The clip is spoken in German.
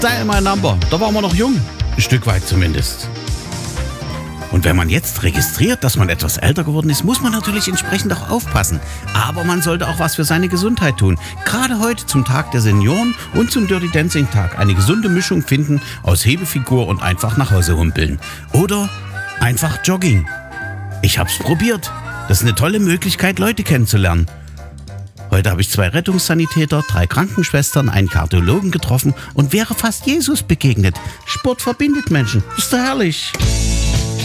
Dial my number, da waren wir noch jung. Ein Stück weit zumindest. Und wenn man jetzt registriert, dass man etwas älter geworden ist, muss man natürlich entsprechend auch aufpassen. Aber man sollte auch was für seine Gesundheit tun. Gerade heute zum Tag der Senioren und zum Dirty Dancing Tag eine gesunde Mischung finden aus Hebefigur und einfach nach Hause humpeln. Oder einfach Jogging. Ich hab's probiert. Das ist eine tolle Möglichkeit, Leute kennenzulernen. Heute habe ich 2 Rettungssanitäter, 3 Krankenschwestern, einen Kardiologen getroffen und wäre fast Jesus begegnet. Sport verbindet Menschen. Ist doch herrlich.